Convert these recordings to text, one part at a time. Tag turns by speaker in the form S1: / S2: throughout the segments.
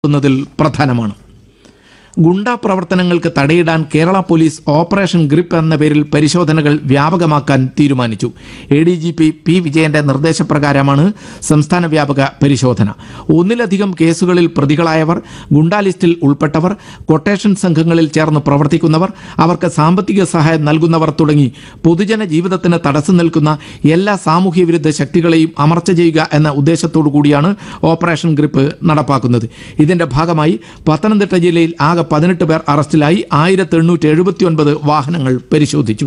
S1: ുന്നതിൽ പ്രധാനമാണ്. ഗുണ്ടാ പ്രവർത്തനങ്ങൾക്ക് തടയിടാൻ Kerala police operation grip എന്ന പേരിൽ പരിശോധനകൾ വ്യാപകമാക്കാൻ തീരുമാനിച്ചു. ADGP P. വിജയന്റെ നിർദ്ദേശപ്രകാരമാണ് സംസ്ഥാന വ്യാപക പരിശോധന. ഒന്നിലധികം കേസുകളിൽ പ്രതികളായവർ, ഗുണ്ടാ ലിസ്റ്റിൽ ഉൾപ്പെട്ടവർ, കൊട്ടേഷൻ സംഘങ്ങളിൽ ചേർന്ന് പ്രവർത്തിക്കുന്നവർ, അവർക്ക് സാമ്പത്തിക സഹായം നൽകുന്നവർ തുടങ്ങി പൊതുജന ജീവിതത്തിന് തടസ്സം നിൽക്കുന്ന എല്ലാ സാമൂഹ്യ വിരുദ്ധ ശക്തികളെയും അമർച്ച ചെയ്യുക എന്ന ഉദ്ദേശത്തോടു കൂടിയാണ് ഓപ്പറേഷൻ ഗ്രിപ്പ് നടപ്പാക്കുന്നത്. ഇതിന്റെ ഭാഗമായി പത്തനംതിട്ട ജില്ലയിൽ ആകെ 18 പേർ അറസ്റ്റിലായി. 1879 വാഹനങ്ങൾ പരിശോധിച്ചു.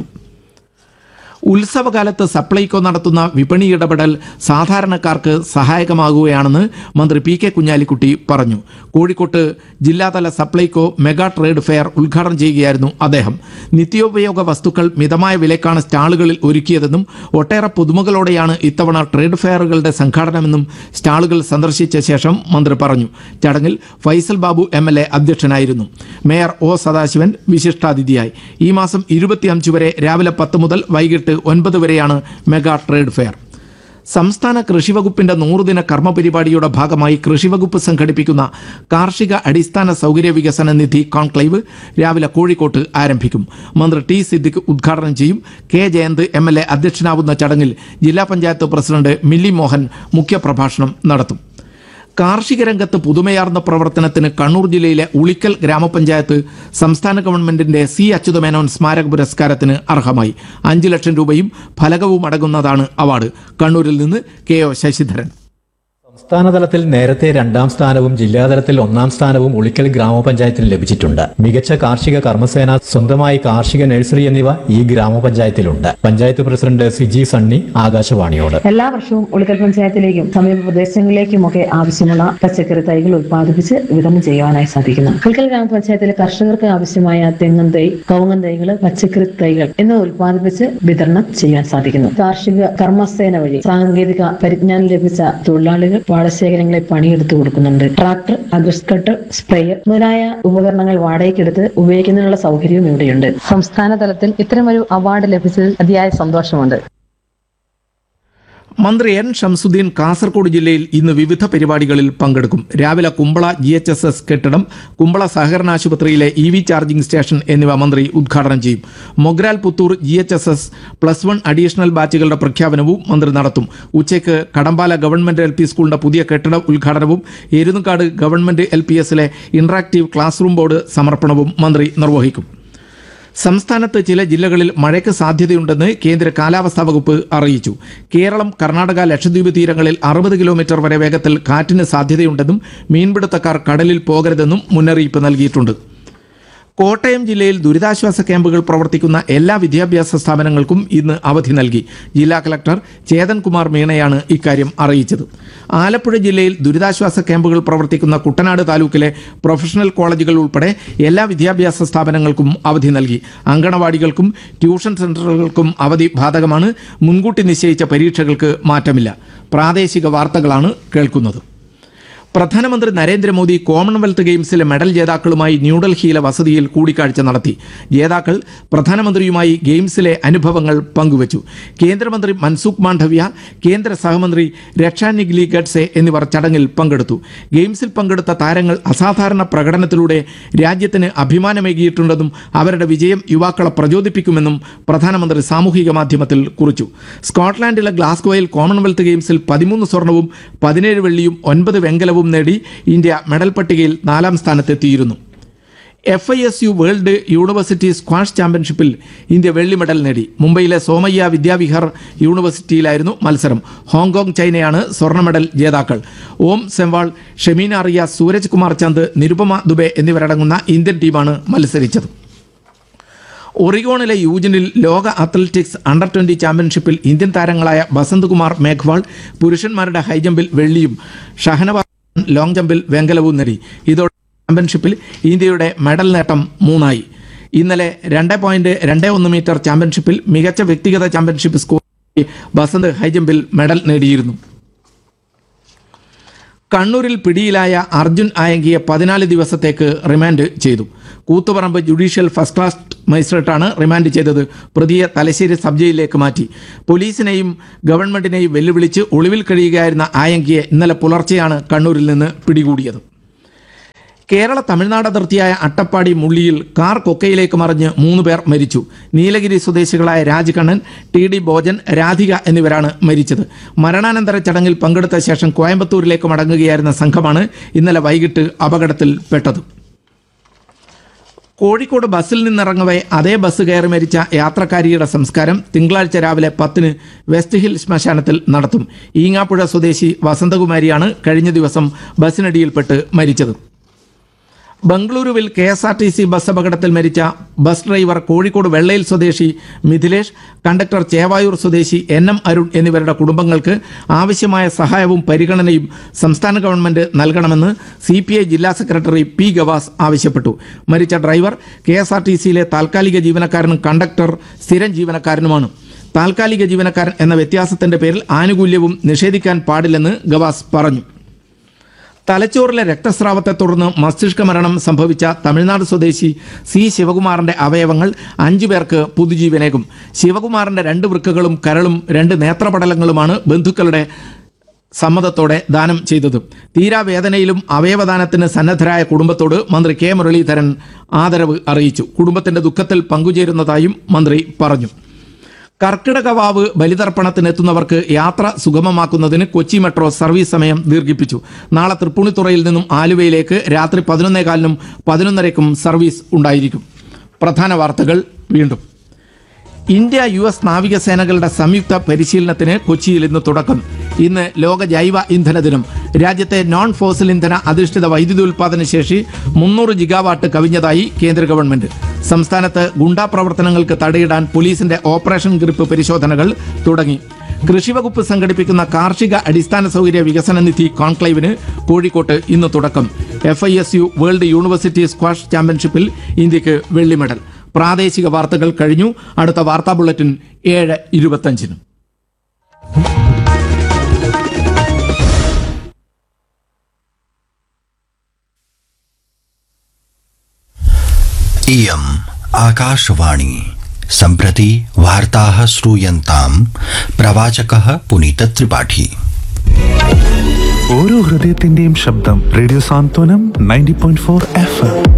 S1: ഉത്സവകാലത്ത് സപ്ലൈകോ നടത്തുന്ന വിപണി ഇടപെടൽ സാധാരണക്കാർക്ക് സഹായകമാകുകയാണെന്ന് മന്ത്രി P. K. കുഞ്ഞാലിക്കുട്ടി പറഞ്ഞു. കോഴിക്കോട്ട് ജില്ലാതല സപ്ലൈകോ മെഗാ ട്രേഡ് ഫെയർ ഉദ്ഘാടനം ചെയ്യുകയായിരുന്നു അദ്ദേഹം. നിത്യോപയോഗ വസ്തുക്കൾ മിതമായ വിലക്കാണ് സ്റ്റാളുകളിൽ ഒരുക്കിയതെന്നും ഒട്ടേറെ പുതുമകളോടെയാണ് ഇത്തവണ ട്രേഡ് ഫെയറുകളുടെ സംഘാടനമെന്നും സ്റ്റാളുകൾ സന്ദർശിച്ച ശേഷം മന്ത്രി പറഞ്ഞു. ചടങ്ങിൽ ഫൈസൽ ബാബു MLA അധ്യക്ഷനായിരുന്നു. Mayor O. സദാശിവൻ വിശിഷ്ടാതിഥിയായി. ഈ മാസം 25 വരെ രാവിലെ 10 മുതൽ വൈകിട്ട് 9 വരെയാണ് മെഗാ ട്രേഡ് ഫെയർ. സംസ്ഥാന കൃഷിവകുപ്പിന്റെ 100 ദിന കർമ്മ പരിപാടിയുടെ ഭാഗമായി കൃഷിവകുപ്പ് സംഘടിപ്പിക്കുന്ന കാർഷിക അടിസ്ഥാന സൗകര്യ വികസന നിധി കോൺക്ലേവ് രാവിലെ കോഴിക്കോട്ട് ആരംഭിക്കും. മന്ത്രി T. സിദ്ദിഖ് ഉദ്ഘാടനം ചെയ്യും. K. ജയന്ത് MLA അധ്യക്ഷനാവുന്ന ചടങ്ങിൽ ജില്ലാ പഞ്ചായത്ത് പ്രസിഡന്റ് മില്ലി മോഹൻ മുഖ്യപ്രഭാഷണം നടത്തും. കാർഷിക രംഗത്ത് പുതുമയാർന്ന പ്രവർത്തനത്തിന് കണ്ണൂർ ജില്ലയിലെ ഉളിക്കൽ ഗ്രാമപഞ്ചായത്ത് സംസ്ഥാന ഗവൺമെന്റിന്റെ C. അച്യുതമേനോൻ സ്മാരക പുരസ്കാരത്തിന് അർഹമായി. 5 ലക്ഷം രൂപയും ഫലകവും അടങ്ങുന്നതാണ് അവാർഡ്. കണ്ണൂരിൽ നിന്ന് KO ശശിധരൻ.
S2: സംസ്ഥാനതലത്തിൽ നേരത്തെ 2ാം സ്ഥാനവും ജില്ലാതലത്തിൽ 1ാം സ്ഥാനവും ഉളിക്കൽ ഗ്രാമപഞ്ചായത്തിന് ലഭിച്ചിട്ടുണ്ട്. മികച്ച കാർഷിക കർമ്മസേന, സ്വന്തമായി കാർഷിക നഴ്സറി എന്നിവ ഈ ഗ്രാമപഞ്ചായത്തിലുണ്ട്. പഞ്ചായത്ത് പ്രസിഡന്റ് സിജി സണ്ണി ആകാശവാണിയോട്.
S3: എല്ലാ വർഷവും ഉളിക്കൽ പഞ്ചായത്തിലേക്കും സമീപ പ്രദേശങ്ങളിലേക്കുമൊക്കെ ആവശ്യമുള്ള പച്ചക്കറി തൈകൾ ഉത്പാദിപ്പിച്ച് വിതരണം ചെയ്യുവാനായി സാധിക്കുന്നു. ഉളിക്കൽ ഗ്രാമപഞ്ചായത്തിലെ കർഷകർക്ക് ആവശ്യമായ തെങ്ങൻ തൈ, കവുങ്ങൻ തൈകൾ, പച്ചക്കറി തൈകൾ എന്നിവ ഉത്പാദിപ്പിച്ച് വിതരണം ചെയ്യാൻ സാധിക്കുന്നു. കാർഷിക കർമ്മസേന വഴി സാങ്കേതിക പരിജ്ഞാനം ലഭിച്ച തൊഴിലാളികൾ പാടശേഖരങ്ങളെ പണിയെടുത്തു കൊടുക്കുന്നുണ്ട്. ട്രാക്ടർ, അഗ്രസ്കട്ടർ, സ്പ്രേയർ മുതലായ ഉപകരണങ്ങൾ വാടകയ്ക്കെടുത്ത് ഉപയോഗിക്കുന്നതിനുള്ള സൗകര്യവും ഇവിടെയുണ്ട്. സംസ്ഥാന തലത്തിൽ ഇത്തരമൊരു അവാർഡ് ലഭിച്ചതിൽ അതിയായ സന്തോഷമുണ്ട്.
S1: മന്ത്രി N. ഷംസുദ്ദീൻ കാസർഗോഡ് ജില്ലയിൽ ഇന്ന് വിവിധ പരിപാടികളിൽ പങ്കെടുക്കും. രാവിലെ കുമ്പള GHSS കെട്ടിടം, കുമ്പള സഹകരണ ആശുപത്രിയിലെ EV ചാർജിംഗ് സ്റ്റേഷൻ എന്നിവ മന്ത്രി ഉദ്ഘാടനം ചെയ്യും. മൊഗ്രാൽ പുത്തൂർ GHSS +1 അഡീഷണൽ ബാച്ചുകളുടെ പ്രഖ്യാപനവും മന്ത്രി നടത്തും. ഉച്ചയ്ക്ക് കടമ്പാല ഗവൺമെന്റ് LP സ്കൂളിന്റെ പുതിയ കെട്ടിട ഉദ്ഘാടനവും എരുന്നുകാട് government LPSലെ interactive class room board സമർപ്പണവും മന്ത്രി നിർവഹിക്കും. സംസ്ഥാനത്ത് ചില ജില്ലകളിൽ മഴയ്ക്ക് സാധ്യതയുണ്ടെന്ന് കേന്ദ്ര കാലാവസ്ഥാ വകുപ്പ് അറിയിച്ചു. കേരളം, കർണാടക, ലക്ഷദ്വീപ് തീരങ്ങളിൽ 60 കിലോമീറ്റർ വരെ വേഗത്തിൽ കാറ്റിന് സാധ്യതയുണ്ടെന്നും മീൻപിടുത്തക്കാർ കടലിൽ പോകരുതെന്നും മുന്നറിയിപ്പ് നൽകിയിട്ടുണ്ട്. കോട്ടയം ജില്ലയിൽ ദുരിതാശ്വാസ ക്യാമ്പുകൾ പ്രവർത്തിക്കുന്ന എല്ലാ വിദ്യാഭ്യാസ സ്ഥാപനങ്ങൾക്കും ഇന്ന് അവധി നൽകി. ജില്ലാ കളക്ടർ ചേതൻ കുമാർ മീണയാണ് ഇക്കാര്യം അറിയിച്ചത്. ആലപ്പുഴ ജില്ലയിൽ ദുരിതാശ്വാസ ക്യാമ്പുകൾ പ്രവർത്തിക്കുന്ന കുട്ടനാട് താലൂക്കിലെ പ്രൊഫഷണൽ കോളേജുകൾ ഉൾപ്പെടെ എല്ലാ വിദ്യാഭ്യാസ സ്ഥാപനങ്ങൾക്കും അവധി നൽകി. അങ്കണവാടികൾക്കും ട്യൂഷൻ സെന്ററുകൾക്കും അവധി ബാധകമാണ്. മുൻകൂട്ടി നിശ്ചയിച്ച പരീക്ഷകൾക്ക് മാറ്റമില്ല. പ്രാദേശിക വാർത്തകളാണ് കേൾക്കുന്നത്. പ്രധാനമന്ത്രി നരേന്ദ്രമോദി കോമൺവെൽത്ത് ഗെയിംസിലെ മെഡൽ ജേതാക്കളുമായി ന്യൂഡൽഹിയിലെ വസതിയിൽ കൂടിക്കാഴ്ച നടത്തി. ജേതാക്കൾ പ്രധാനമന്ത്രിയുമായി ഗെയിംസിലെ അനുഭവങ്ങൾ പങ്കുവച്ചു. കേന്ദ്രമന്ത്രി മൻസുഖ് മാണ്ഡവ്യ, കേന്ദ്ര സഹമന്ത്രി രക്ഷാ നിഗ്ലി ഗഡ്സെ എന്നിവർ ചടങ്ങിൽ പങ്കെടുത്തു. ഗെയിംസിൽ പങ്കെടുത്ത താരങ്ങൾ അസാധാരണ പ്രകടനത്തിലൂടെ രാജ്യത്തിന് അഭിമാനമേകിയിട്ടുണ്ടെന്നും അവരുടെ വിജയം യുവാക്കളെ പ്രചോദിപ്പിക്കുമെന്നും പ്രധാനമന്ത്രി സാമൂഹിക മാധ്യമത്തിൽ കുറിച്ചു. സ്കോട്ട്ലാൻഡിലെ ഗ്ലാസ്ഗോയിൽ കോമൺവെൽത്ത് ഗെയിംസിൽ 13 സ്വർണവും 17 വെള്ളിയും 9 വെങ്കലവും നേടി ഇന്ത്യ മെഡൽ പട്ടികയിൽ 4ാം സ്ഥാനത്തെത്തിയിരുന്നു. FISU വേൾഡ് യൂണിവേഴ്സിറ്റി സ്ക്വാഷ് ചാമ്പ്യൻഷിപ്പിൽ ഇന്ത്യ വെള്ളി മെഡൽ നേടി. മുംബൈയിലെ സോമയ്യ വിദ്യാവിഹാർ യൂണിവേഴ്സിറ്റിയിലായിരുന്നു മത്സരം. ഹോങ്കോങ്, ചൈനയാണ് സ്വർണ്ണ മെഡൽ ജേതാക്കൾ. ഓം സെംവാൾ, ഷെമീന അറിയ, സൂരജ് കുമാർ ചന്ദ്, നിരുപമ ദുബെ എന്നിവരടങ്ങുന്ന ഇന്ത്യൻ ടീമാണ് മത്സരിച്ചത്. ഒറിഗോണിലെ യൂജിനിൽ ലോക അത്ലറ്റിക്സ് അണ്ടർ-20 ചാമ്പ്യൻഷിപ്പിൽ ഇന്ത്യൻ താരങ്ങളായ ബസന്ത് കുമാർ മേഘ്വാൾ പുരുഷന്മാരുടെ ഹൈജമ്പിൽ വെള്ളിയും ഷഹനവാസ് ലോങ് ജമ്പിൽ വെങ്കലവും നേടി. ഇതോടെ ചാമ്പ്യൻഷിപ്പിൽ ഇന്ത്യയുടെ മെഡൽ നേട്ടം 3 ആയി. ഇന്നലെ 2.21 മീറ്റർ ചാമ്പ്യൻഷിപ്പിൽ മികച്ച വ്യക്തിഗത ചാമ്പ്യൻഷിപ്പ് സ്കോർ ബസന്ത് ഹൈജമ്പിൽ മെഡൽ നേടിയിരുന്നു. കണ്ണൂരിൽ പിടിയിലായ അർജുൻ ആയങ്കിയെ 14 ദിവസത്തേക്ക് റിമാൻഡ് ചെയ്തു. Koothuparamba judicial first class മജിസ്ട്രേറ്റാണ് remand ചെയ്തത്. പ്രതിയെ തലശ്ശേരി സബ് ജയിലിലേക്ക് മാറ്റി. പോലീസിനെയും ഗവൺമെന്റിനെയും വെല്ലുവിളിച്ച് ഒളിവിൽ കഴിയുകയായിരുന്ന ആയങ്കിയെ ഇന്നലെ പുലർച്ചെയാണ് കണ്ണൂരിൽ നിന്ന് പിടികൂടിയത്. കേരള തമിഴ്നാട് അതിർത്തിയായ അട്ടപ്പാടി മുള്ളിയിൽ കാർ കൊക്കയിലേക്ക് മറിഞ്ഞ് 3 പേർ മരിച്ചു. നീലഗിരി സ്വദേശികളായ രാജ്കണ്ണൻ, TD ഭോജൻ, രാധിക എന്നിവരാണ് മരിച്ചത്. മരണാനന്തര ചടങ്ങിൽ പങ്കെടുത്ത ശേഷം കോയമ്പത്തൂരിലേക്ക് മടങ്ങുകയായിരുന്ന സംഘമാണ് ഇന്നലെ വൈകിട്ട് അപകടത്തിൽപ്പെട്ടത്. കോഴിക്കോട് ബസ്സിൽ നിന്നിറങ്ങവേ അതേ ബസ് കയറി മരിച്ച യാത്രക്കാരിയുടെ സംസ്കാരം തിങ്കളാഴ്ച രാവിലെ 10 വെസ്റ്റ് ഹിൽ ശ്മശാനത്തിൽ നടത്തും. ഈങ്ങാപ്പുഴ സ്വദേശി വസന്തകുമാരിയാണ് കഴിഞ്ഞ ദിവസം ബസ്സിനടിയിൽപ്പെട്ട് മരിച്ചത്. ബംഗളൂരുവിൽ KSRTC ബസ് അപകടത്തിൽ മരിച്ച ബസ് ഡ്രൈവർ കോഴിക്കോട് വെള്ളയിൽ സ്വദേശി മിഥിലേഷ്, കണ്ടക്ടർ ചേവായൂർ സ്വദേശി NM അരുൺ എന്നിവരുടെ കുടുംബങ്ങൾക്ക് ആവശ്യമായ സഹായവും പരിഗണനയും സംസ്ഥാന ഗവൺമെന്റ് നൽകണമെന്ന് CPI ജില്ലാ സെക്രട്ടറി P. ഗവാസ് ആവശ്യപ്പെട്ടു. മരിച്ച ഡ്രൈവർ KSRTCയിലെ താൽക്കാലിക ജീവനക്കാരനും കണ്ടക്ടർ സ്ഥിരം ജീവനക്കാരനുമാണ്. താൽക്കാലിക ജീവനക്കാരൻ എന്ന വ്യത്യാസത്തിന്റെ പേരിൽ ആനുകൂല്യവും നിഷേധിക്കാൻ പാടില്ലെന്ന് ഗവാസ് പറഞ്ഞു. തലച്ചോറിലെ രക്തസ്രാവത്തെ തുടർന്ന് മസ്തിഷ്ക മരണം സംഭവിച്ച തമിഴ്നാട് സ്വദേശി C. ശിവകുമാറിന്റെ അവയവങ്ങൾ 5 പേർക്ക് പുതുജീവനേകും. ശിവകുമാറിന്റെ 2 വൃക്കകളും കരളും 2 നേത്രപടലങ്ങളുമാണ് ബന്ധുക്കളുടെ സമ്മതത്തോടെ ദാനം ചെയ്തത്. തീരാവേദനയിലും അവയവദാനത്തിന് സന്നദ്ധരായ കുടുംബത്തോട് മന്ത്രി K. മുരളീധരൻ ആദരവ് അറിയിച്ചു. കുടുംബത്തിന്റെ ദുഃഖത്തിൽ പങ്കുചേരുന്നതായും മന്ത്രി പറഞ്ഞു. കർക്കിടകവാവ് ബലിതർപ്പണത്തിനെത്തുന്നവർക്ക് യാത്ര സുഗമമാക്കുന്നതിന് കൊച്ചി മെട്രോ സർവീസ് സമയം ദീർഘിപ്പിച്ചു. നാളെ തൃപ്പൂണിത്തുറയിൽ നിന്നും ആലുവയിലേക്ക് രാത്രി 11:15-നും 11:30-നും സർവീസ് ഉണ്ടായിരിക്കും. പ്രധാന വാർത്തകൾ വീണ്ടും. ഇന്ത്യ US നാവികസേനകളുടെ സംയുക്ത പരിശീലനത്തിന് കൊച്ചിയിൽ ഇന്ന് തുടക്കം. ഇന്ന് ലോക ജൈവ ഇന്ധന ദിനം. രാജ്യത്തെ നോൺ ഫോസിൽ ഇന്ധന അധിഷ്ഠിത വൈദ്യുതി ഉൽപ്പാദന ശേഷി 300 ജിഗാവാട്ട് കവിഞ്ഞതായി കേന്ദ്ര ഗവൺമെന്റ്. സംസ്ഥാനത്ത് ഗുണ്ടാ പ്രവർത്തനങ്ങൾക്ക് തടയിടാൻ പോലീസിന്റെ ഓപ്പറേഷൻ ഗ്രിപ്പ് പരിശോധനകൾ തുടങ്ങി. കൃഷിവകുപ്പ് സംഘടിപ്പിക്കുന്ന കാർഷിക അടിസ്ഥാന സൗകര്യ വികസന നിധി കോൺക്ലേവിന് കോഴിക്കോട്ട് ഇന്ന് തുടക്കം. FISU വേൾഡ് യൂണിവേഴ്സിറ്റി സ്ക്വാഷ് ചാമ്പ്യൻഷിപ്പിൽ ഇന്ത്യക്ക് വെള്ളി മെഡൽ. പ്രാദേശിക വാർത്തകൾ കഴിഞ്ഞു. അടുത്ത വാർത്താ ബുള്ളറ്റിൻ 7:25-ന്.
S4: इयम् आकाशवाणी सम्प्रति वार्ताः श्रूयन्ताम् प्रवाचकः पुनीतत्रिपाठी.
S5: ഓരോ ഹൃദയത്തിന്റെയും ശബ്ദം റേഡിയോ സാന്ത്വനം 90.4 FM.